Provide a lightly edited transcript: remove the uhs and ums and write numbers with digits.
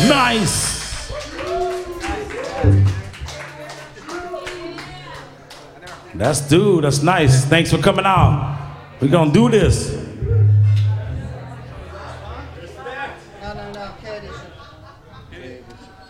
Nice. That's nice. Thanks for coming out. We're gonna do this. No,